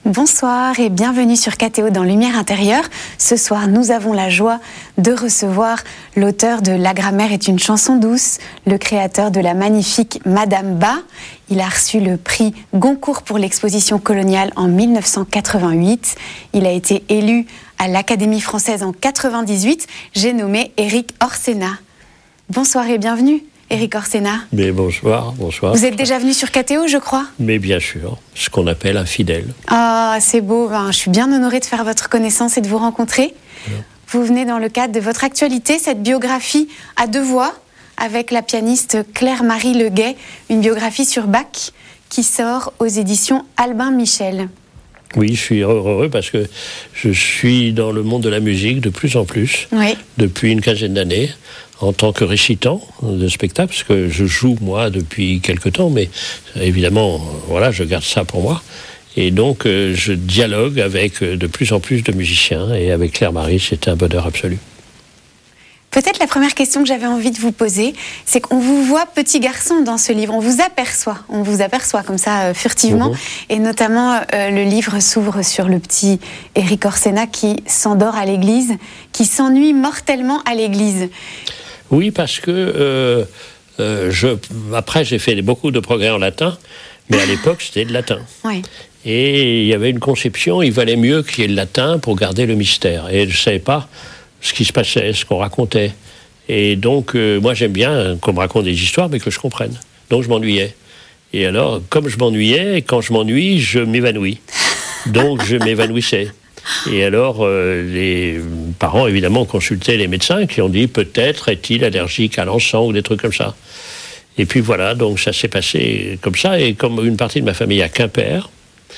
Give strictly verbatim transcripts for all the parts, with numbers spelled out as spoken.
Bonsoir et bienvenue sur K T O dans Lumière intérieure. Ce soir, nous avons la joie de recevoir l'auteur de La grammaire est une chanson douce, le créateur de la magnifique Madame Bas. Il a reçu le prix Goncourt pour l'exposition coloniale en mille neuf cent quatre-vingt-huit. Il a été élu à l'Académie française en quatre-vingt-dix-huit. J'ai nommé Éric Orsena. Bonsoir et bienvenue. Éric Orsena. Mais bonsoir, bonsoir. Vous êtes déjà venu sur K T O, je crois ? Mais bien sûr, ce qu'on appelle un fidèle. Ah, c'est beau. Ben, je suis bien honorée de faire votre connaissance et de vous rencontrer. Ouais. Vous venez dans le cadre de votre actualité, cette biographie à deux voix, avec la pianiste Claire-Marie Leguet, une biographie sur Bach qui sort aux éditions Albin Michel. Oui, je suis heureux parce que je suis dans le monde de la musique de plus en plus, oui. depuis une quinzaine d'années, en tant que récitant de spectacle, parce que je joue, moi, depuis quelque temps, mais évidemment, voilà, je garde ça pour moi. Et donc, euh, je dialogue avec de plus en plus de musiciens, et avec Claire-Marie, c'est un bonheur absolu. Peut-être la première question que j'avais envie de vous poser, c'est qu'on vous voit petit garçon dans ce livre, on vous aperçoit, on vous aperçoit comme ça euh, furtivement, mmh. et notamment euh, le livre s'ouvre sur le petit Éric Orsena qui s'endort à l'église, qui s'ennuie mortellement à l'église. Oui, parce que euh, euh, je, après j'ai fait beaucoup de progrès en latin, mais à l'époque c'était de latin. Oui. Et il y avait une conception, il valait mieux qu'il y ait le latin pour garder le mystère. Et je ne savais pas ce qui se passait, ce qu'on racontait. Et donc, euh, moi j'aime bien qu'on me raconte des histoires, mais que je comprenne. Donc je m'ennuyais. Et alors, comme je m'ennuyais, quand je m'ennuie, je m'évanouis. Donc je m'évanouissais. Et alors, euh, les parents, évidemment, consultaient les médecins qui ont dit peut-être est-il allergique à l'encens ou des trucs comme ça. Et puis voilà, donc ça s'est passé comme ça. Et comme une partie de ma famille est à Quimper,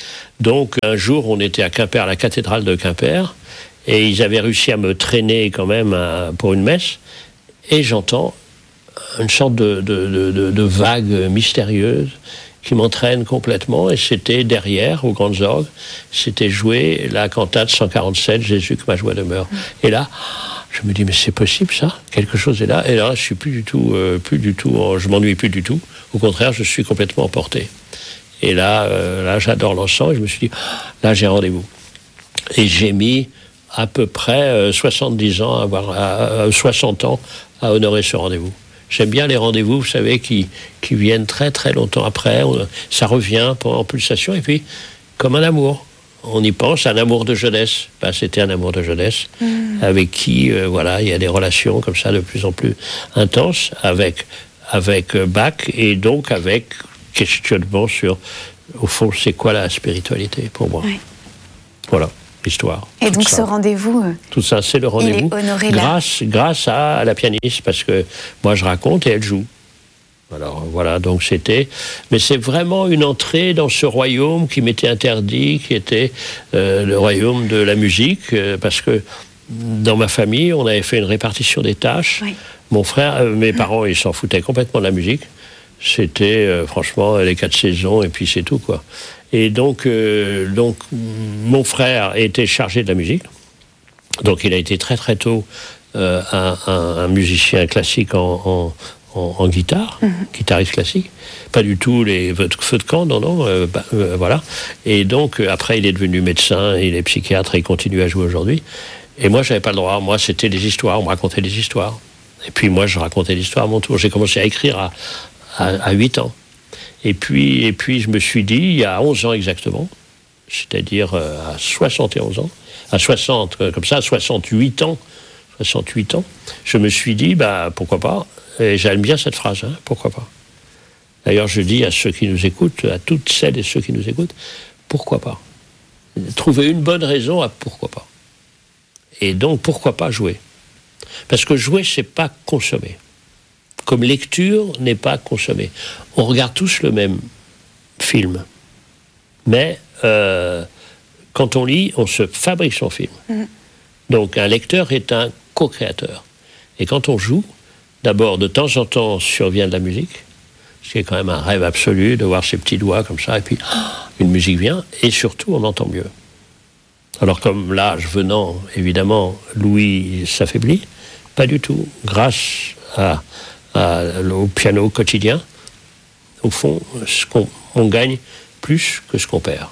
donc un jour on était à Quimper, à la cathédrale de Quimper, et ils avaient réussi à me traîner quand même à, pour une messe, et j'entends une sorte de, de, de, de, de vague mystérieuse qui m'entraîne complètement, et c'était derrière, aux grandes orgues, c'était joué la cantate cent quarante-sept, Jésus que ma joie demeure. Mmh. Et là, je me dis, mais c'est possible ça ? Quelque chose est là, et là, je suis plus du tout, euh, plus du tout, je m'ennuie plus du tout, au contraire, je suis complètement emporté. Et là, euh, là j'adore l'encens, et je me suis dit, là, j'ai rendez-vous. Et j'ai mis à peu près euh, soixante-dix ans, à avoir, à, à soixante ans, à honorer ce rendez-vous. J'aime bien les rendez-vous, vous savez, qui, qui viennent très très longtemps après. On, ça revient en pulsation, et puis, comme un amour. On y pense, un amour de jeunesse. Ben, c'était un amour de jeunesse, mmh. avec qui, euh, voilà, il y a des relations comme ça de plus en plus intenses, avec, avec euh, Bach, et donc avec questionnement sur, au fond, c'est quoi la spiritualité pour moi. Oui. Voilà. L'histoire. Et donc ça. ce rendez-vous, euh, tout ça, c'est le rendez-vous. Il est honoré grâce, là. grâce à, à la pianiste, parce que moi je raconte et elle joue. Alors voilà, donc c'était. Mais c'est vraiment une entrée dans ce royaume qui m'était interdit, qui était euh, le royaume de la musique, euh, parce que dans ma famille, on avait fait une répartition des tâches. Oui. Mon frère, euh, mes parents, ils s'en foutaient complètement de la musique. C'était euh, franchement les quatre saisons et puis c'est tout quoi. Et donc, euh, donc, mon frère était chargé de la musique. Donc, il a été très, très tôt euh, un, un, un musicien classique en, en, en, en guitare, mm-hmm. guitariste classique. Pas du tout les feux de camp, non, non, euh, bah, euh, voilà. Et donc, euh, après, il est devenu médecin, il est psychiatre et il continue à jouer aujourd'hui. Et moi, j'avais pas le droit. Moi, c'était des histoires, on me racontait des histoires. Et puis, moi, je racontais l'histoire à mon tour. J'ai commencé à écrire à, à, à huit ans. Et puis, et puis, je me suis dit, il y a onze ans exactement, c'est-à-dire euh, à soixante et onze ans, à soixante, euh, comme ça, à soixante-huit ans, soixante-huit ans, je me suis dit, bah, pourquoi pas, et j'aime bien cette phrase, hein, pourquoi pas. D'ailleurs, je dis à ceux qui nous écoutent, à toutes celles et ceux qui nous écoutent, pourquoi pas. Trouver une bonne raison à pourquoi pas. Et donc, pourquoi pas jouer. Parce que jouer, c'est pas consommer. Comme lecture n'est pas consommée. On regarde tous le même film. Mais euh, quand on lit, on se fabrique son film. Mmh. Donc un lecteur est un co-créateur. Et quand on joue, d'abord, de temps en temps, survient de la musique, ce qui est quand même un rêve absolu, de voir ses petits doigts comme ça, et puis oh, une musique vient, et surtout, on entend mieux. Alors comme l'âge venant, évidemment, Louis s'affaiblit, pas du tout. Grâce à À, au piano quotidien, au fond, ce qu'on, on gagne plus que ce qu'on perd.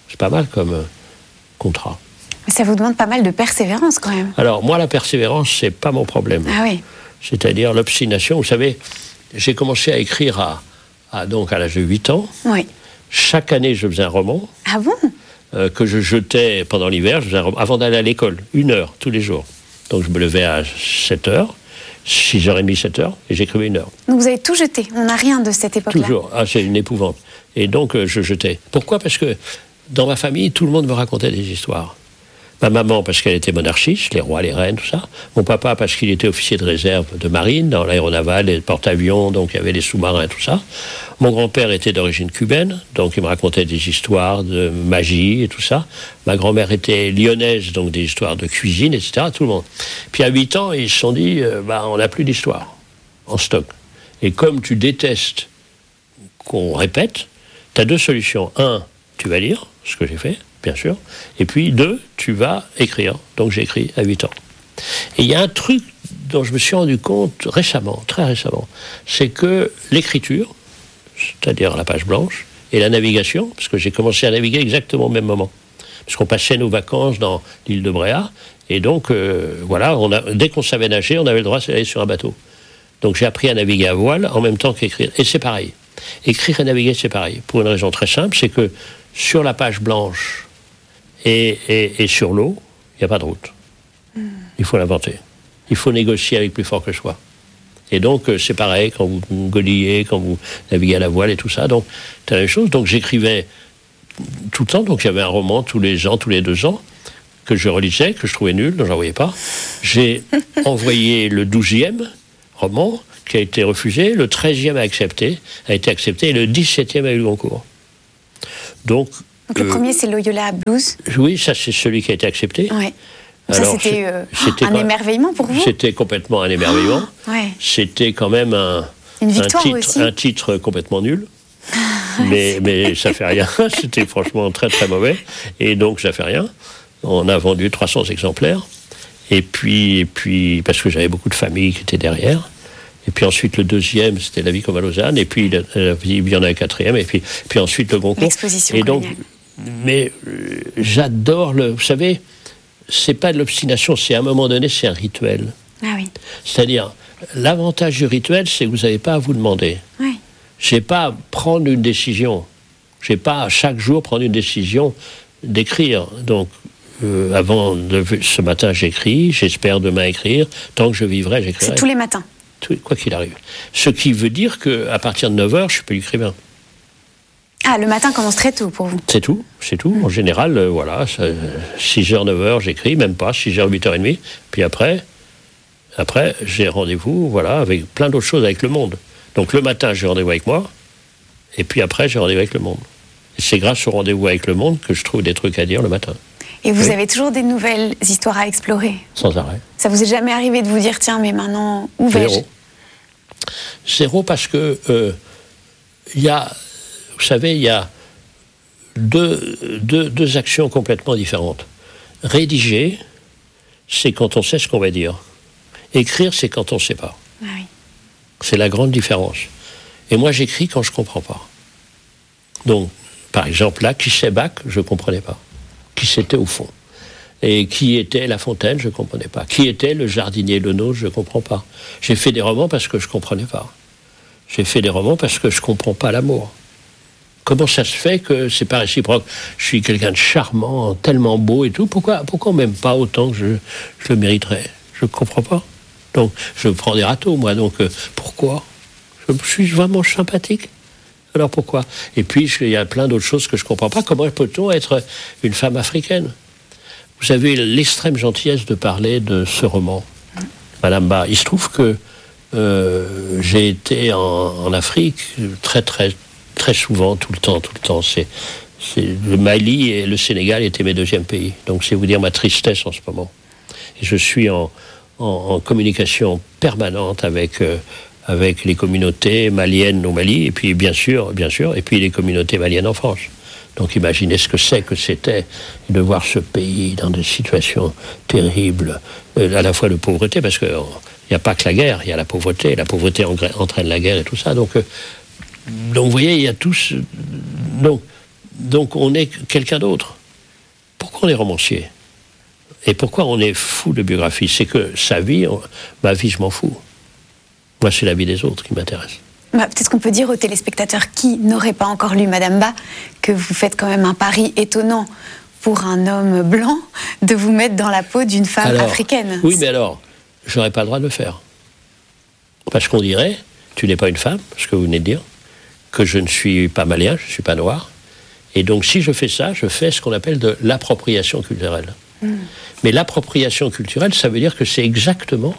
C'est pas mal comme euh, contrat. Mais ça vous demande pas mal de persévérance quand même. Alors, moi, la persévérance, c'est pas mon problème. Ah oui. C'est-à-dire l'obstination. Vous savez, j'ai commencé à écrire à, à, donc à l'âge de huit ans. Oui. Chaque année, je faisais un roman. Ah bon? euh, Que je jetais pendant l'hiver, je faisais un roman, avant d'aller à l'école, une heure, tous les jours. Donc, je me levais à sept heures, six heures trente, sept heures, et j'écrivais une heure. Donc, vous avez tout jeté. On n'a rien de cette époque-là. Toujours. Ah, c'est une épouvante. Et donc, euh, je jetais. Pourquoi? Parce que dans ma famille, tout le monde me racontait des histoires. Ma maman, parce qu'elle était monarchiste, les rois, les reines, tout ça. Mon papa, parce qu'il était officier de réserve de marine, dans l'aéronaval, les porte-avions, donc il y avait les sous-marins, tout ça. Mon grand-père était d'origine cubaine, donc il me racontait des histoires de magie et tout ça. Ma grand-mère était lyonnaise, donc des histoires de cuisine, et cetera, tout le monde. Puis à huit ans, ils se sont dit, euh, bah, on n'a plus d'histoire en stock. Et comme tu détestes qu'on répète, tu as deux solutions. Un, tu vas lire, ce que j'ai fait, bien sûr. Et puis, deux, tu vas écrire. Donc, j'ai écrit à huit ans. Et il y a un truc dont je me suis rendu compte récemment, très récemment, c'est que l'écriture, c'est-à-dire la page blanche, et la navigation, parce que j'ai commencé à naviguer exactement au même moment, parce qu'on passait nos vacances dans l'île de Bréa, et donc, euh, voilà, on a, dès qu'on savait nager, on avait le droit d'aller sur un bateau. Donc, j'ai appris à naviguer à voile en même temps qu'écrire. Et c'est pareil. Écrire et naviguer, c'est pareil. Pour une raison très simple, c'est que sur la page blanche, Et, et, et sur l'eau, il n'y a pas de route. Mm. Il faut l'inventer. Il faut négocier avec plus fort que soi. Et donc, euh, c'est pareil quand vous godillez, quand vous naviguez à la voile et tout ça. Donc, c'est la même chose. Donc, j'écrivais tout le temps. Donc, il y avait un roman tous les ans, tous les deux ans, que je relisais, que je trouvais nul, dont je n'envoyais pas. J'ai envoyé le douzième roman, qui a été refusé. Le treizième a, accepté, a été accepté. Et le dix-septième a eu le concours. Donc, Donc, le euh, premier, c'est Loyola Blues. Oui, ça, c'est celui qui a été accepté. Ouais. Ça, Alors, c'était, euh, c'était un émerveillement pour vous? C'était complètement un émerveillement. Oh, ouais. C'était quand même un, Une victoire un, titre, aussi. un titre complètement nul. mais, mais ça fait rien. C'était franchement très, très mauvais. Et donc, ça fait rien. On a vendu trois cents exemplaires. Et puis, et puis parce que j'avais beaucoup de familles qui étaient derrière. Et puis ensuite, le deuxième, c'était La vie comme à Lausanne. Et puis, il y en a un quatrième. Et puis, puis ensuite, le concours. L'exposition Et donc, coloniale. mais euh, j'adore le... Vous savez, c'est pas de l'obstination, c'est à un moment donné, c'est un rituel. Ah oui. C'est-à-dire, l'avantage du rituel, c'est que vous n'avez pas à vous demander. Oui. Je n'ai pas à prendre une décision. Je n'ai pas à chaque jour prendre une décision d'écrire. Donc, euh, avant de... ce matin, j'écris. J'espère demain écrire. Tant que je vivrai, j'écrirai. C'est tous les matins. Tout, quoi qu'il arrive. Ce qui veut dire qu'à partir de neuf heures, je ne suis plus écrivain. Ah, le matin commence très tôt pour vous. C'est tout, c'est tout. En général, euh, voilà, six heures, neuf heures, j'écris, même pas, six heures, huit heures trente. Puis après, après j'ai rendez-vous, voilà, avec plein d'autres choses avec le monde. Donc le matin, j'ai rendez-vous avec moi, et puis après, j'ai rendez-vous avec le monde. Et c'est grâce au rendez-vous avec le monde que je trouve des trucs à dire le matin. Et vous oui. avez toujours des nouvelles histoires à explorer? Sans arrêt. Ça vous est jamais arrivé de vous dire, tiens, mais maintenant, où vais-je? Zéro. Zéro parce que il euh, y a... Vous savez, il y a deux, deux, deux actions complètement différentes. Rédiger, c'est quand on sait ce qu'on va dire. Écrire, c'est quand on ne sait pas. Ah oui. C'est la grande différence. Et moi, j'écris quand je ne comprends pas. Donc, par exemple, là, qui c'est Bach, je ne comprenais pas. Qui c'était au fond. Et qui était La Fontaine, je ne comprenais pas. Qui était le jardinier Lenôtre, je ne comprends pas. J'ai fait des romans parce que je ne comprenais pas. J'ai fait des romans parce que je ne comprends pas l'amour. Comment ça se fait que c'est pas réciproque? Je suis quelqu'un de charmant, tellement beau et tout. Pourquoi, pourquoi on m'aime pas autant que je, je le mériterais? Je ne comprends pas. Donc, je prends des râteaux, moi. Donc, euh, pourquoi? Je, je suis vraiment sympathique. Alors, pourquoi? Et puis, il y a plein d'autres choses que je ne comprends pas. Comment peut-on être une femme africaine? Vous avez l'extrême gentillesse de parler de ce roman, Madame Ba. Il se trouve que euh, j'ai été en, en Afrique très, très, très souvent, tout le temps, tout le temps. C'est, c'est, le Mali et le Sénégal étaient mes deuxièmes pays. Donc, c'est vous dire ma tristesse en ce moment. Et je suis en, en, en communication permanente avec, euh, avec les communautés maliennes au Mali, et puis, bien sûr, bien sûr, et puis les communautés maliennes en France. Donc imaginez ce que c'est que c'était de voir ce pays dans des situations terribles, euh, à la fois de pauvreté, parce qu'il n'y a pas que la guerre, il y a la pauvreté, la pauvreté entraîne la guerre et tout ça. Donc, euh, donc vous voyez, il y a tous... Donc, donc on est quelqu'un d'autre. Pourquoi on est romancier ? Et pourquoi on est fou de biographie ? C'est que sa vie, on, ma vie, je m'en fous. Moi, c'est la vie des autres qui m'intéresse. Bah, peut-être qu'on peut dire aux téléspectateurs qui n'auraient pas encore lu Madame Bas que vous faites quand même un pari étonnant pour un homme blanc de vous mettre dans la peau d'une femme alors, africaine. Oui, mais alors, j'aurais pas le droit de le faire. Parce qu'on dirait, tu n'es pas une femme, ce que vous venez de dire, que je ne suis pas malien, je ne suis pas noir. Et donc, si je fais ça, je fais ce qu'on appelle de l'appropriation culturelle. Mmh. Mais l'appropriation culturelle, ça veut dire que c'est exactement,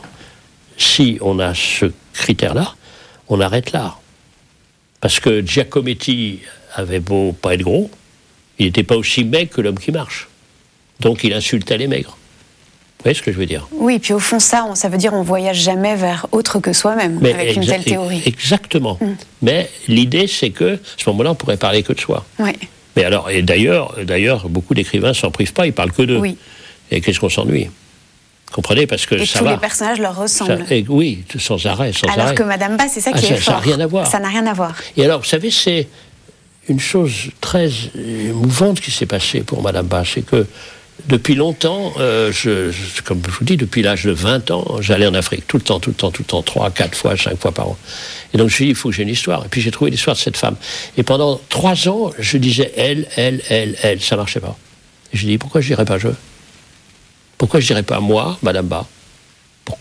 si on a ce critère-là, on arrête l'art. Parce que Giacometti avait beau pas être gros, il n'était pas aussi maigre que l'homme qui marche. Donc il insultait les maigres. Vous voyez ce que je veux dire ? Oui, puis au fond, ça, on, ça veut dire on ne voyage jamais vers autre que soi-même, mais avec exa- une telle théorie. Exactement. Mm. Mais l'idée, c'est que, à ce moment-là, on pourrait parler que de soi. Oui. Mais alors, et d'ailleurs, d'ailleurs, beaucoup d'écrivains ne s'en privent pas, ils parlent que d'eux. Oui. Et qu'est-ce qu'on s'ennuie ? Comprenez, parce que et ça tous va. les personnages leur ressemblent. Ça, et, oui, sans arrêt, sans alors arrêt. que Madame Bas, c'est ça ah, qui ça, est fort. Ça n'a rien à voir. Ça n'a rien à voir. Et alors, vous savez, c'est une chose très émouvante qui s'est passée pour Madame Bas, c'est que depuis longtemps, euh, je, je, comme je vous dis, depuis l'âge de vingt ans, j'allais en Afrique, tout le temps, tout le temps, tout le temps, trois, quatre fois, cinq fois par an. Et donc je me suis dit, il faut que j'ai une histoire. Et puis j'ai trouvé l'histoire de cette femme. Et pendant trois ans, je disais, elle, elle, elle, elle, ça ne marchait pas. Et je dis, pourquoi je ne dirais pas je ? Pourquoi je ne dirais pas moi, Madame Bas ? Pourquoi ?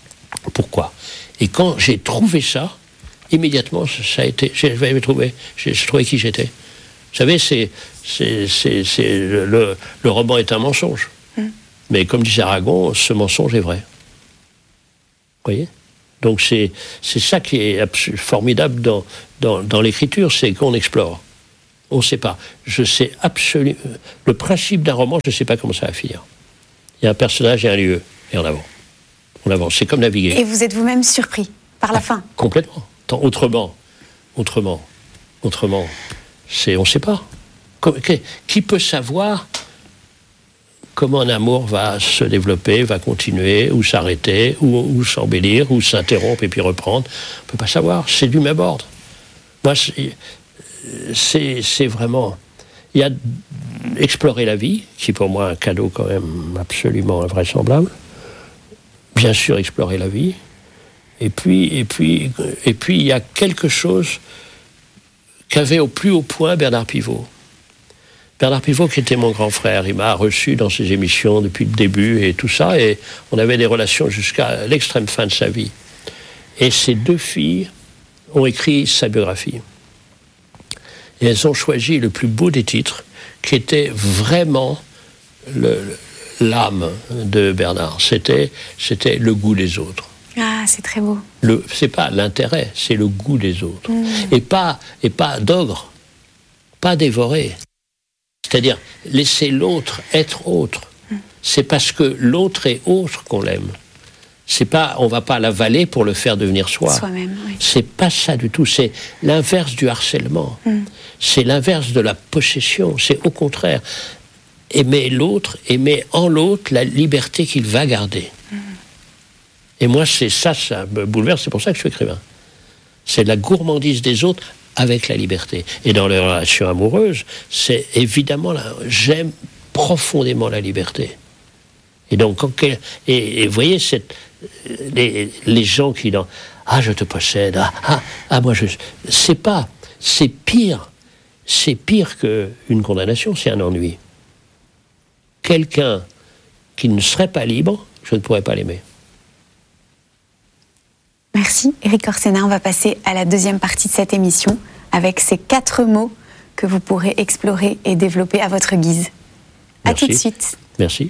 Et quand j'ai trouvé ça, immédiatement, ça a été, j'ai trouvé, j'ai trouvé qui j'étais. Vous savez, c'est, c'est, c'est, c'est le, le roman est un mensonge. Mmh. Mais comme disait Aragon, ce mensonge est vrai. Vous voyez ? Donc c'est, c'est ça qui est absolu, formidable dans, dans, dans l'écriture, c'est qu'on explore. On ne sait pas. Je sais absolument... Le principe d'un roman, je ne sais pas comment ça va finir. Il y a un personnage et un lieu, et on avance. On avance, c'est comme naviguer. Et vous êtes vous-même surpris par la ah, fin ? Complètement. Tant, autrement, autrement, autrement, c'est, on ne sait pas. Qui, qui peut savoir comment un amour va se développer, va continuer, ou s'arrêter, ou, ou s'embellir, ou s'interrompre et puis reprendre ? On ne peut pas savoir, c'est du même ordre. Moi, c'est, c'est, c'est vraiment... Il y a explorer la vie, qui est pour moi un cadeau quand même absolument invraisemblable. Bien sûr, explorer la vie. Et puis, et puis, et puis, il y a quelque chose qu'avait au plus haut point Bernard Pivot. Bernard Pivot, qui était mon grand frère, il m'a reçu dans ses émissions depuis le début et tout ça, et on avait des relations jusqu'à l'extrême fin de sa vie. Et ces deux filles ont écrit sa biographie. Et elles ont choisi le plus beau des titres, qui était vraiment le, l'âme de Bernard. C'était, c'était le goût des autres. Ah, c'est très beau. Le, c'est pas l'intérêt, c'est le goût des autres. Mmh. Et pas, et pas d'ogre, pas dévorer. C'est-à-dire laisser l'autre être autre. Mmh. C'est parce que l'autre est autre qu'on l'aime. C'est pas, on va pas l'avaler pour le faire devenir soi. Soi-même, oui. C'est pas ça du tout. C'est l'inverse du harcèlement. Mmh. C'est l'inverse de la possession. C'est au contraire aimer l'autre, aimer en l'autre la liberté qu'il va garder. Mmh. Et moi, c'est ça, ça me bouleverse. C'est pour ça que je suis écrivain. C'est la gourmandise des autres avec la liberté. Et dans les relations amoureuses, c'est évidemment là, j'aime profondément la liberté. Et donc, quand, et, et vous voyez, cette, les, les gens qui dans ah je te possède, ah, ah, ah moi je, c'est pas, c'est pire, c'est pire qu'une condamnation, c'est un ennui. Quelqu'un qui ne serait pas libre, je ne pourrais pas l'aimer. Merci Éric Orsena. On va passer à la deuxième partie de cette émission avec ces quatre mots que vous pourrez explorer et développer à votre guise. À tout de suite. Merci.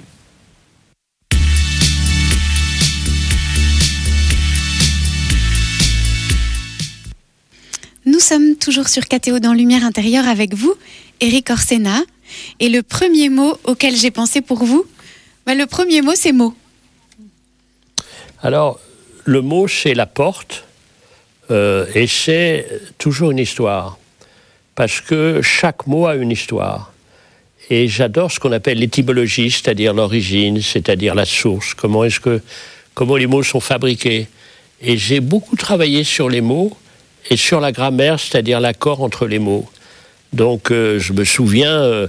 Nous sommes toujours sur K T O dans Lumière intérieure avec vous, Éric Orsena. Et le premier mot auquel j'ai pensé pour vous, bah le premier mot, c'est mot. Alors, le mot, c'est la porte, euh, et c'est toujours une histoire. Parce que chaque mot a une histoire. Et j'adore ce qu'on appelle l'étymologie, c'est-à-dire l'origine, c'est-à-dire la source. Comment est-ce que, comment les mots sont fabriqués. Et j'ai beaucoup travaillé sur les mots et sur la grammaire, c'est-à-dire l'accord entre les mots. Donc euh, je me souviens, euh,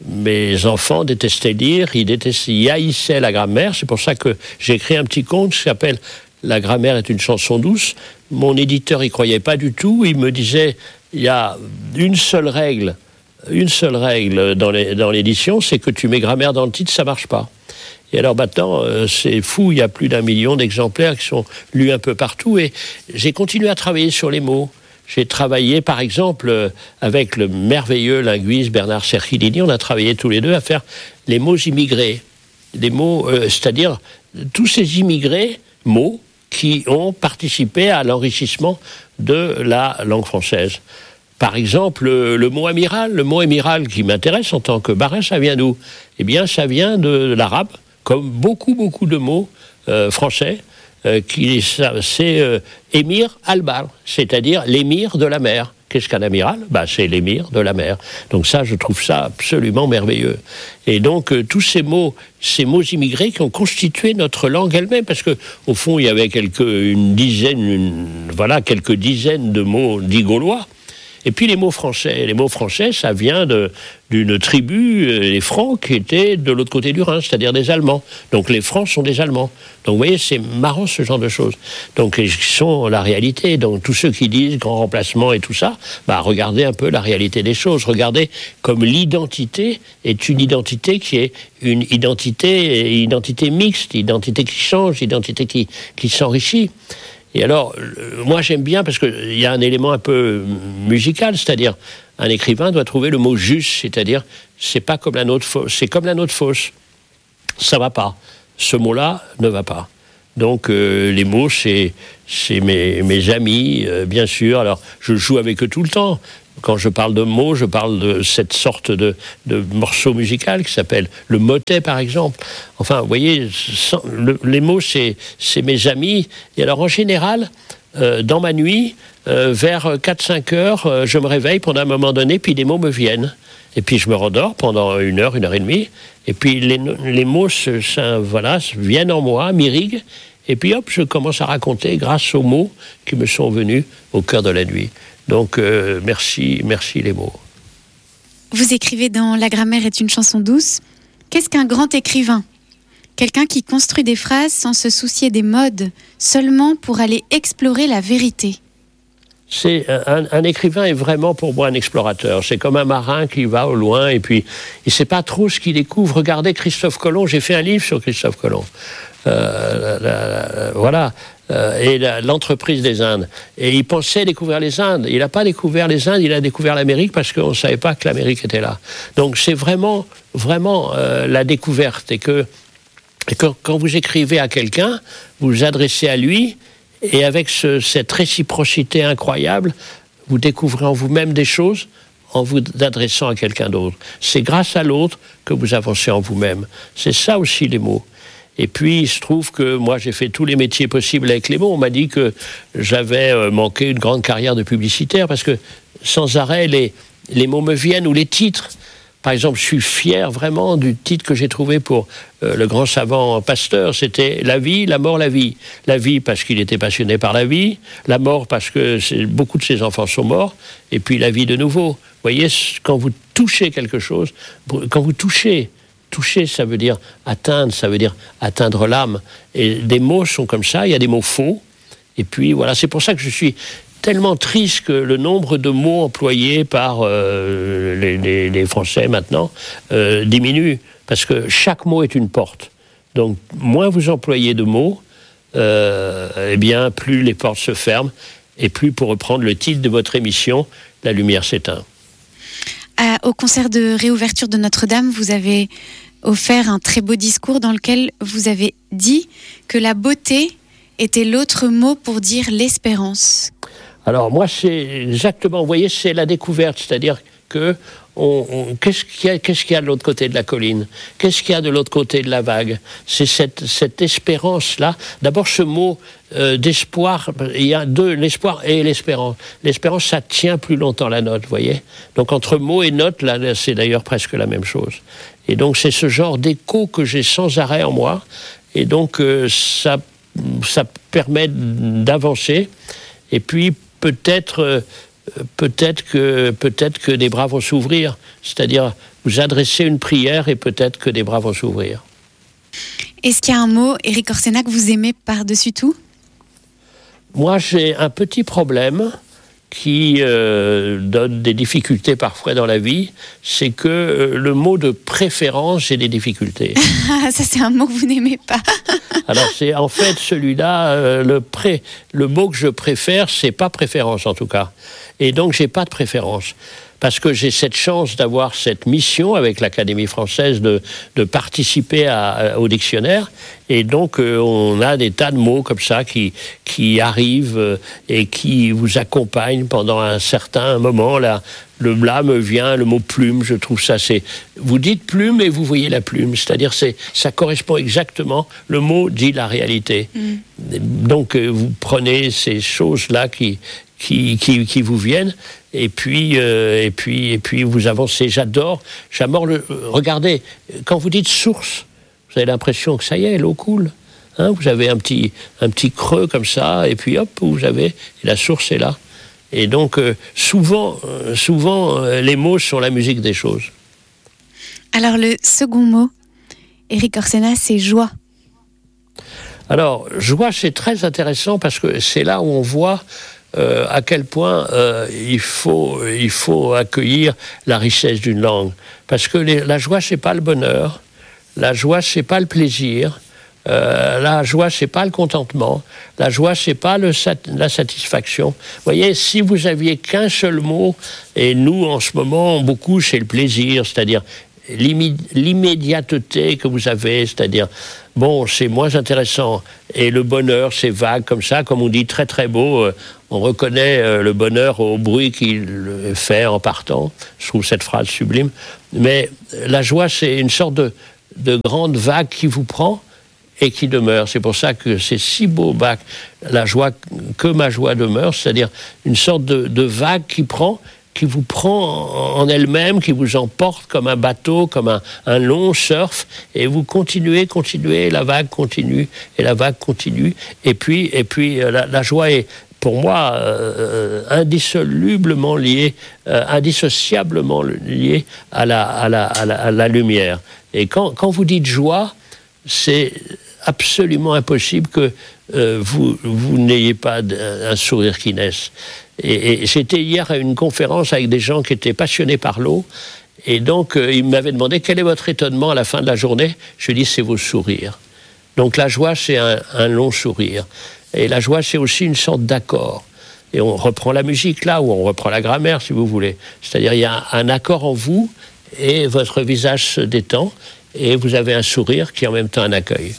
mes enfants détestaient lire, ils, détestaient, ils haïssaient la grammaire. C'est pour ça que j'ai écrit un petit conte qui s'appelle « La grammaire est une chanson douce ». Mon éditeur y croyait pas du tout. Il me disait, il y a une seule règle, une seule règle dans, les, dans l'édition, c'est que tu mets grammaire dans le titre, ça marche pas. Et alors maintenant, euh, c'est fou, il y a plus d'un million d'exemplaires qui sont lus un peu partout. Et j'ai continué à travailler sur les mots. J'ai travaillé, par exemple, euh, avec le merveilleux linguiste Bernard Cerchilini. On a travaillé tous les deux à faire les mots immigrés. Les mots, euh, c'est-à-dire tous ces immigrés, mots, qui ont participé à l'enrichissement de la langue française. Par exemple, le, le mot amiral, le mot amiral qui m'intéresse en tant que marin, ça vient d'où? Eh bien, ça vient de l'arabe, comme beaucoup, beaucoup de mots euh, français, euh, qui, ça, c'est euh, émir al-bar, c'est-à-dire l'émir de la mer. Qu'est-ce qu'un amiral? Bah, c'est l'émir de la mer. Donc ça, je trouve ça absolument merveilleux. Et donc, euh, tous ces mots, ces mots immigrés qui ont constitué notre langue elle-même, parce que au fond, il y avait quelques, une dizaine, une, voilà, quelques dizaines de mots dits gaulois. Et puis les mots français. Les mots français, ça vient de, d'une tribu, les Francs, qui étaient de l'autre côté du Rhin, c'est-à-dire des Allemands. Donc les Francs sont des Allemands. Donc vous voyez, c'est marrant ce genre de choses. Donc ils sont la réalité. Donc tous ceux qui disent grand remplacement et tout ça, bah regardez un peu la réalité des choses. Regardez comme l'identité est une identité qui est une identité, identité mixte, identité qui change, identité qui, qui s'enrichit. Et alors, euh, moi j'aime bien parce qu'il y a un élément un peu musical, c'est-à-dire un écrivain doit trouver le mot juste, c'est-à-dire c'est pas comme la note fausse, c'est comme la note fausse, ça va pas, ce mot-là ne va pas. Donc euh, les mots c'est, c'est mes, mes amis, euh, bien sûr, alors je joue avec eux tout le temps. Quand je parle de mots, je parle de cette sorte de, de morceau musical qui s'appelle le motet, par exemple. Enfin, vous voyez, sans, le, les mots, c'est, c'est mes amis. Et alors, en général, euh, dans ma nuit, euh, vers quatre cinq heures, euh, je me réveille pendant un moment donné, puis les mots me viennent. Et puis, je me rendors pendant une heure, une heure et demie. Et puis, les, les mots se, ça, voilà, viennent en moi, m'irriguent. Et puis, hop, je commence à raconter grâce aux mots qui me sont venus au cœur de la nuit. Donc, euh, merci, merci les mots. Vous écrivez dans La grammaire est une chanson douce. Qu'est-ce qu'un grand écrivain? Quelqu'un qui construit des phrases sans se soucier des modes, seulement pour aller explorer la vérité. C'est un, un écrivain est vraiment pour moi un explorateur. C'est comme un marin qui va au loin et puis il ne sait pas trop ce qu'il découvre. Regardez Christophe Colomb, j'ai fait un livre sur Christophe Colomb. Euh, la, la, voilà. Euh, et la, l'entreprise des Indes. Et il pensait découvrir les Indes. Il n'a pas découvert les Indes, il a découvert l'Amérique parce qu'on ne savait pas que l'Amérique était là. Donc c'est vraiment, vraiment euh, la découverte. Et que, et que quand vous écrivez à quelqu'un, vous vous adressez à lui, et avec ce, cette réciprocité incroyable, vous découvrez en vous-même des choses en vous adressant à quelqu'un d'autre. C'est grâce à l'autre que vous avancez en vous-même. C'est ça aussi les mots. Et puis, il se trouve que moi, j'ai fait tous les métiers possibles avec les mots. On m'a dit que j'avais manqué une grande carrière de publicitaire parce que sans arrêt, les, les mots me viennent ou les titres. Par exemple, je suis fier vraiment du titre que j'ai trouvé pour euh, le grand savant Pasteur. C'était « La vie, la mort, la vie ». La vie parce qu'il était passionné par la vie, la mort parce que c'est, beaucoup de ses enfants sont morts, et puis la vie de nouveau. Vous voyez, quand vous touchez quelque chose, quand vous touchez... Toucher, ça veut dire atteindre, ça veut dire atteindre l'âme. Et des mots sont comme ça, il y a des mots faux. Et puis voilà, c'est pour ça que je suis tellement triste que le nombre de mots employés par euh, les, les, les Français maintenant euh, diminue. Parce que chaque mot est une porte. Donc, moins vous employez de mots, euh, eh bien, plus les portes se ferment. Et plus, pour reprendre le titre de votre émission, la lumière s'éteint. Au concert de réouverture de Notre-Dame, vous avez offert un très beau discours dans lequel vous avez dit que la beauté était l'autre mot pour dire l'espérance. Alors moi, c'est exactement, vous voyez, c'est la découverte, c'est-à-dire que on, on, qu'est-ce qu'il y a, qu'est-ce qu'il y a de l'autre côté de la colline? Qu'est-ce qu'il y a de l'autre côté de la vague? C'est cette, cette espérance-là. D'abord, ce mot euh, d'espoir, il y a deux, l'espoir et l'espérance. L'espérance, ça tient plus longtemps la note, vous voyez? Donc, entre mot et note, là, c'est d'ailleurs presque la même chose. Et donc, c'est ce genre d'écho que j'ai sans arrêt en moi. Et donc, euh, ça, ça permet d'avancer. Et puis, peut-être... Euh, peut-être que, peut-être que des bras vont s'ouvrir. C'est-à-dire, vous adressez une prière et peut-être que des bras vont s'ouvrir. Est-ce qu'il y a un mot, Éric Orsena, que vous aimez par-dessus tout ? Moi, j'ai un petit problème qui euh, donne des difficultés parfois dans la vie, c'est que euh, le mot de préférence, j'ai des difficultés. Ça, c'est un mot que vous n'aimez pas. Alors, c'est en fait celui-là, euh, le, pré, le mot que je préfère, c'est pas préférence en tout cas. Et donc, j'ai pas de préférence. Parce que j'ai cette chance d'avoir cette mission avec l'Académie française de, de participer à, à, au dictionnaire. Et donc, euh, on a des tas de mots comme ça qui, qui arrivent euh, et qui vous accompagnent pendant un certain moment. Là, le, là me vient le mot plume, je trouve ça, c'est... Vous dites plume et vous voyez la plume. C'est-à-dire, c'est, ça correspond exactement, le mot dit la réalité. Mm. Donc, euh, vous prenez ces choses-là qui... Qui, qui, qui vous viennent, et puis, euh, et puis, et puis vous avancez. J'adore, j'adore le... Regardez, quand vous dites source, vous avez l'impression que ça y est, l'eau coule. Hein, vous avez un petit, un petit creux comme ça, et puis hop, vous avez... Et la source est là. Et donc, euh, souvent, euh, souvent euh, les mots sont la musique des choses. Alors, le second mot, Éric Orsena, c'est joie. Alors, joie, c'est très intéressant, parce que c'est là où on voit... Euh, à quel point euh, il faut, il faut accueillir la richesse d'une langue. Parce que les, la joie, c'est pas le bonheur. La joie, c'est pas le plaisir. Euh, la joie, c'est pas le contentement. La joie, c'est pas le sat- la satisfaction. Vous voyez, si vous aviez qu'un seul mot, et nous, en ce moment, beaucoup, c'est le plaisir, c'est-à-dire l'immédiateté que vous avez, c'est-à-dire, bon, c'est moins intéressant. Et le bonheur, c'est vague comme ça, comme on dit, très très beau. Euh, on reconnaît euh, le bonheur au bruit qu'il fait en partant. Je trouve cette phrase sublime. Mais la joie, c'est une sorte de, de grande vague qui vous prend et qui demeure. C'est pour ça que c'est si beau, bah, la joie, que ma joie demeure, c'est-à-dire une sorte de, de vague qui prend, qui vous prend en elle-même, qui vous emporte comme un bateau, comme un, un long surf, et vous continuez, continuez, et la vague continue, et la vague continue, et puis, et puis la, la joie est, pour moi, euh, indissolublement liée, euh, indissociablement liée à la, à la, à la, à la lumière. Et quand, quand vous dites joie, c'est absolument impossible que euh, vous, vous n'ayez pas un, un sourire qui naisse. Et, et j'étais hier à une conférence avec des gens qui étaient passionnés par l'eau, et donc euh, ils m'avaient demandé quel est votre étonnement à la fin de la journée. Je dis c'est vos sourires. Donc la joie, c'est un, un long sourire. Et la joie, c'est aussi une sorte d'accord. Et on reprend la musique là, ou on reprend la grammaire, si vous voulez. C'est-à-dire, il y a un, un accord en vous, et votre visage se détend, et vous avez un sourire qui est en même temps un accueil.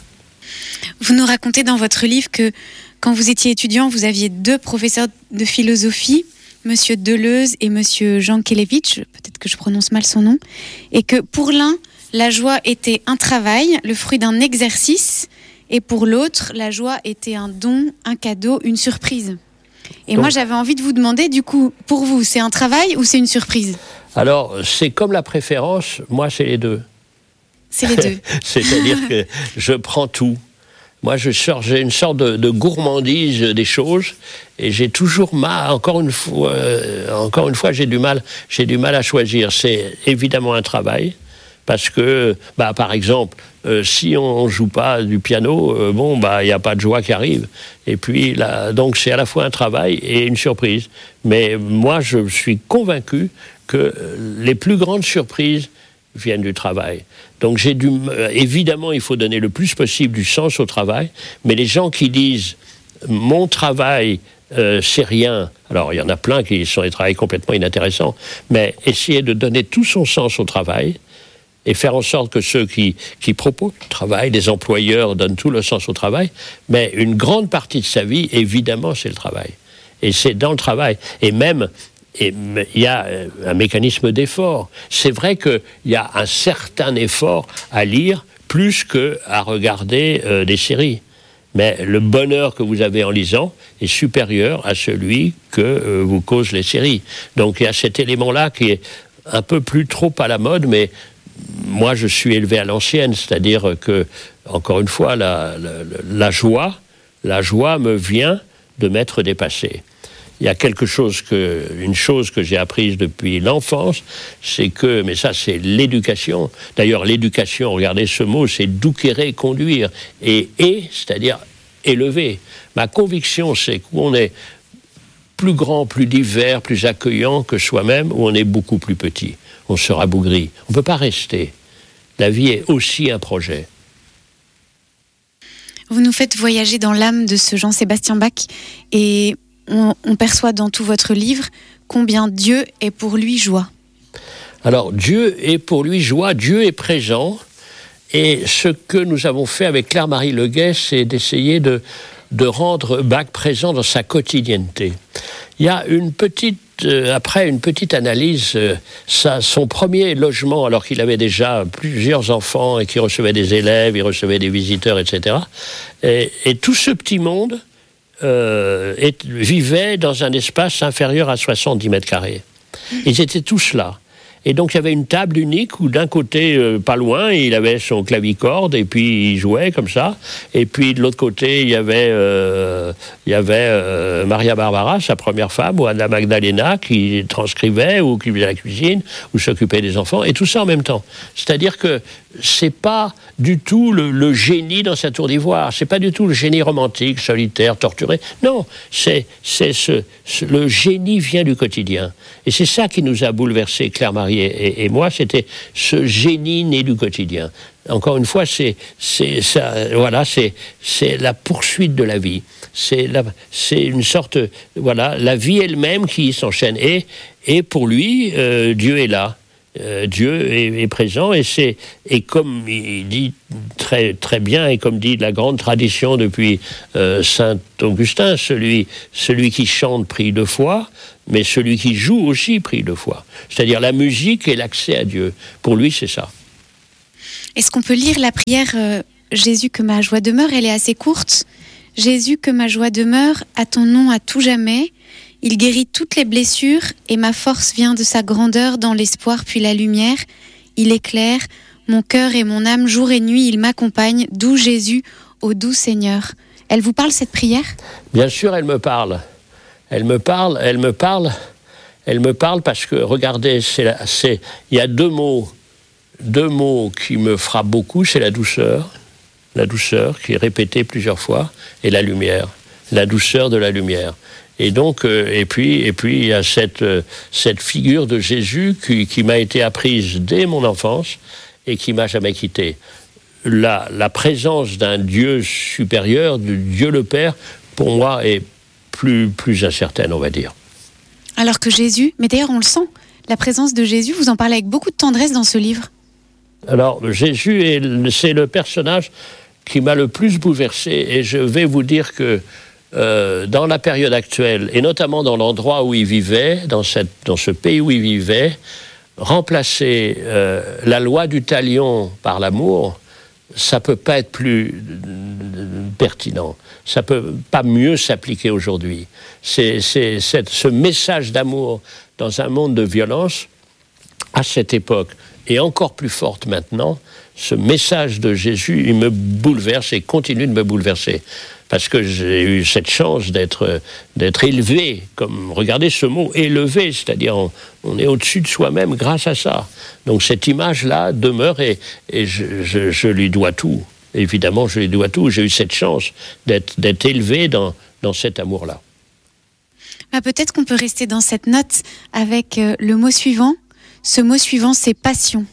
Vous nous racontez dans votre livre que quand vous étiez étudiant, vous aviez deux professeurs de philosophie, Monsieur Deleuze et Monsieur Jankélévitch, peut-être que je prononce mal son nom, et que pour l'un, la joie était un travail, le fruit d'un exercice, et pour l'autre, la joie était un don, un cadeau, une surprise. Et Donc, moi, j'avais envie de vous demander, du coup, pour vous, c'est un travail ou c'est une surprise ? Alors, c'est comme la préférence, moi, c'est les deux. C'est les deux. C'est-à-dire que je prends tout. Moi, je sors, j'ai une sorte de, de gourmandise des choses, et j'ai toujours mal. Encore une fois, euh, encore une fois, j'ai du mal, j'ai du mal à choisir. C'est évidemment un travail, parce que, bah, par exemple, euh, si on joue pas du piano, euh, bon, bah, il y a pas de joie qui arrive. Et puis, là, donc, c'est à la fois un travail et une surprise. Mais moi, je suis convaincu que les plus grandes surprises viennent du travail. Donc j'ai dû, évidemment, il faut donner le plus possible du sens au travail, mais les gens qui disent mon travail euh, c'est rien, alors il y en a plein qui sont des travails complètement inintéressants, mais essayer de donner tout son sens au travail et faire en sorte que ceux qui, qui proposent le travail, les employeurs donnent tout le sens au travail, mais une grande partie de sa vie, évidemment, c'est le travail. Et c'est dans le travail. Et même, et il y a un mécanisme d'effort. C'est vrai qu'il y a un certain effort à lire plus qu'à regarder euh, des séries. Mais le bonheur que vous avez en lisant est supérieur à celui que euh, vous causent les séries. Donc il y a cet élément-là qui est un peu plus trop à la mode, mais moi je suis élevé à l'ancienne, c'est-à-dire que, encore une fois, la, la, la joie, la joie me vient de m'être dépassé. il y a quelque chose que, une chose que j'ai apprise depuis l'enfance, c'est que, mais ça c'est l'éducation. D'ailleurs, l'éducation, regardez ce mot, c'est douquérer, conduire, et et, c'est-à-dire élever. Ma conviction, c'est qu'on est plus grand, plus divers, plus accueillant que soi-même, ou on est beaucoup plus petit. On se rabougrit. On ne peut pas rester. La vie est aussi un projet. Vous nous faites voyager dans l'âme de ce Jean-Sébastien Bach et on, on perçoit dans tout votre livre combien Dieu est pour lui joie. Alors, Dieu est pour lui joie, Dieu est présent. Et ce que nous avons fait avec Claire-Marie Leguet, c'est d'essayer de, de rendre Bach présent dans sa quotidienneté. Il y a une petite, euh, après une petite analyse, euh, ça, son premier logement, alors qu'il avait déjà plusieurs enfants et qu'il recevait des élèves, il recevait des visiteurs, et cetera. Et, et tout ce petit monde euh, est, vivait dans un espace inférieur à soixante-dix mètres carrés. Ils étaient tous là. Et donc il y avait une table unique où d'un côté, euh, pas loin, il avait son clavicorde et puis il jouait comme ça. Et puis de l'autre côté, il y avait, euh, il y avait euh, Maria Barbara, sa première femme, ou Anna Magdalena qui transcrivait ou qui faisait la cuisine ou s'occupait des enfants. Et tout ça en même temps. C'est-à-dire que c'est pas du tout le, le génie dans sa tour d'ivoire. C'est pas du tout le génie romantique, solitaire, torturé. Non, c'est, c'est ce, ce, le génie vient du quotidien. Et c'est ça qui nous a bouleversés, Claire-Marie et, et moi, c'était ce génie né du quotidien. Encore une fois, c'est, c'est, ça, voilà, c'est, c'est la poursuite de la vie. C'est, la, c'est une sorte, voilà, la vie elle-même qui s'enchaîne. Et, et pour lui, euh, Dieu est là. Euh, Dieu est, est présent et c'est et comme il dit très très bien et comme dit la grande tradition depuis euh, Saint Augustin, celui celui qui chante prie deux fois, mais celui qui joue aussi prie deux fois. C'est-à-dire la musique et l'accès à Dieu. Pour lui, c'est ça. Est-ce qu'on peut lire la prière euh, Jésus que ma joie demeure? Elle est assez courte. Jésus que ma joie demeure, à ton nom à tout jamais. Il guérit toutes les blessures et ma force vient de sa grandeur dans l'espoir puis la lumière. Il éclaire mon cœur et mon âme jour et nuit, il m'accompagne, doux Jésus, ô doux Seigneur. Elle vous parle cette prière? Bien sûr, elle me parle. Elle me parle, elle me parle, elle me parle parce que, regardez, c'est, la, c'est, il y a deux mots, deux mots qui me frappent beaucoup, c'est la douceur, la douceur qui est répétée plusieurs fois, et la lumière, la douceur de la lumière. Et donc, euh, et puis, et puis, il y a cette, euh, cette figure de Jésus qui, qui m'a été apprise dès mon enfance et qui m'a jamais quitté. La, la présence d'un Dieu supérieur, de Dieu le Père, pour moi, est plus, plus incertaine, on va dire. Alors que Jésus, mais d'ailleurs on le sent, la présence de Jésus, vous en parlez avec beaucoup de tendresse dans ce livre. Alors, Jésus, est, c'est le personnage qui m'a le plus bouleversé et je vais vous dire que Euh, dans la période actuelle, et notamment dans l'endroit où il vivait, dans, cette, dans ce pays où il vivait, remplacer euh, la loi du talion par l'amour, ça ne peut pas être plus pertinent. Ça ne peut pas mieux s'appliquer aujourd'hui. C'est, c'est, c'est ce message d'amour dans un monde de violence, à cette époque, et encore plus forte maintenant, ce message de Jésus, il me bouleverse et continue de me bouleverser. Parce que j'ai eu cette chance d'être, d'être élevé, comme, regardez ce mot, élevé, c'est-à-dire on, on est au-dessus de soi-même grâce à ça. Donc cette image-là demeure et, et je, je, je lui dois tout. Évidemment, je lui dois tout. J'ai eu cette chance d'être, d'être élevé dans, dans cet amour-là. Bah, peut-être qu'on peut rester dans cette note avec euh, le mot suivant. Ce mot suivant, c'est passion.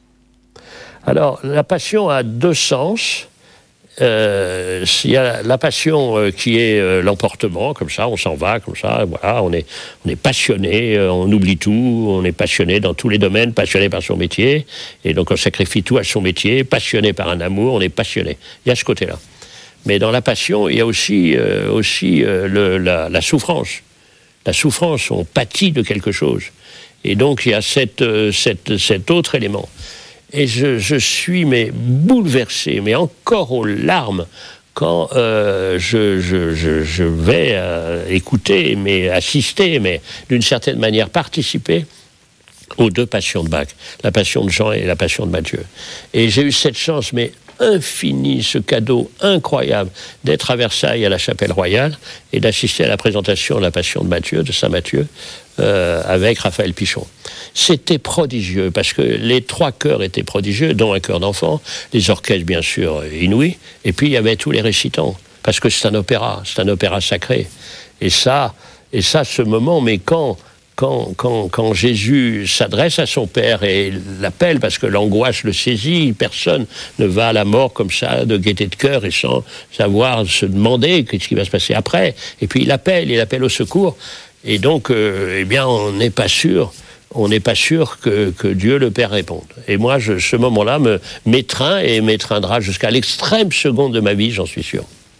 Alors, la passion a deux sens. Euh, il y a la passion euh, qui est euh, l'emportement, comme ça, on s'en va, comme ça, voilà, on est, on est passionné, euh, on oublie tout, on est passionné dans tous les domaines, passionné par son métier, et donc on sacrifie tout à son métier, passionné par un amour, on est passionné. Il y a ce côté-là. Mais dans la passion, il y a aussi, euh, aussi euh, le, la, la souffrance. La souffrance, on pâtit de quelque chose. Et donc il y a cette, euh, cette, cet autre élément. Et je, je suis mais bouleversé, mais encore aux larmes, quand euh, je, je, je, je vais euh, écouter, mais assister, mais d'une certaine manière participer aux deux passions de Bach, la passion de Jean et la passion de Matthieu. Et j'ai eu cette chance, mais infini, ce cadeau incroyable d'être à Versailles, à la Chapelle Royale, et d'assister à la présentation de la Passion de Matthieu, de Saint Matthieu, euh, avec Raphaël Pichon. C'était prodigieux, parce que les trois chœurs étaient prodigieux, dont un chœur d'enfant, les orchestres, bien sûr, inouïs, et puis il y avait tous les récitants, parce que c'est un opéra, c'est un opéra sacré. Et ça, et ça, ce moment, mais quand... Quand, quand, quand Jésus s'adresse à son Père et l'appelle, parce que l'angoisse le saisit, personne ne va à la mort comme ça, de gaieté de cœur, et sans savoir se demander qu'est-ce qui va se passer après. Et puis il appelle, il appelle au secours. Et donc, euh, eh bien, on n'est pas sûr, on n'est pas sûr que, que Dieu le Père réponde. Et moi, je, ce moment-là me m'étreint et m'étreindra jusqu'à l'extrême seconde de ma vie, j'en suis sûr.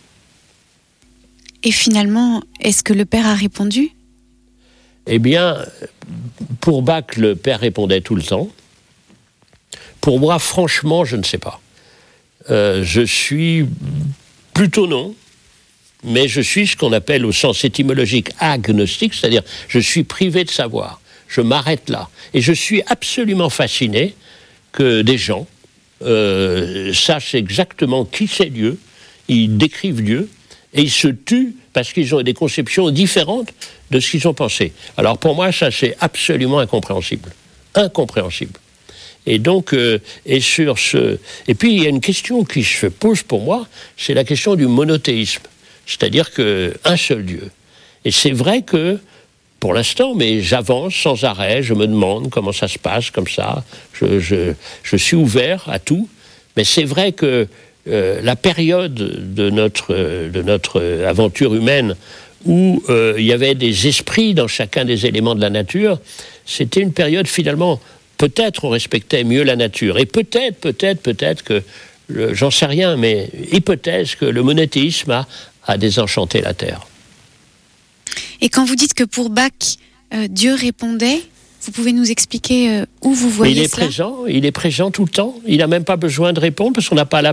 Et finalement, est-ce que le Père a répondu ? Eh bien, pour Bach, le Père répondait tout le temps. Pour moi, franchement, je ne sais pas. Euh, je suis plutôt non, mais je suis ce qu'on appelle au sens étymologique agnostique, c'est-à-dire je suis privé de savoir. Je m'arrête là. Et je suis absolument fasciné que des gens euh, sachent exactement qui c'est Dieu, ils décrivent Dieu, et ils se tuent parce qu'ils ont des conceptions différentes de ce qu'ils ont pensé. Alors pour moi, ça c'est absolument incompréhensible. Incompréhensible. Et donc, euh, et sur ce... Et puis il y a une question qui se pose pour moi, c'est la question du monothéisme. C'est-à-dire qu'un seul Dieu. Et c'est vrai que, pour l'instant, mais j'avance sans arrêt, je me demande comment ça se passe, comme ça, je, je, je suis ouvert à tout, mais c'est vrai que Euh, la période de notre, euh, de notre aventure humaine où euh, il y avait des esprits dans chacun des éléments de la nature, c'était une période finalement, peut-être on respectait mieux la nature, et peut-être, peut-être, peut-être que, le, j'en sais rien, mais hypothèse que le monothéisme a, a désenchanté la Terre. Et quand vous dites que pour Bach, euh, Dieu répondait, vous pouvez nous expliquer euh, où vous voyez il est cela ? présent, il est présent tout le temps, il n'a même pas besoin de répondre parce qu'on n'a pas la